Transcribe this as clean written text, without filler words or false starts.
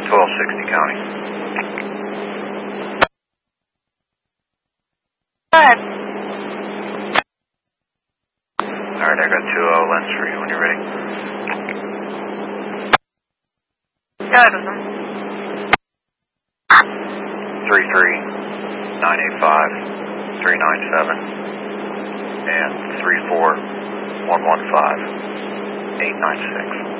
1260 County. Go ahead. Alright, I got 2 lens for you when you're ready. Go ahead with them. 33985-397 and 34115-896.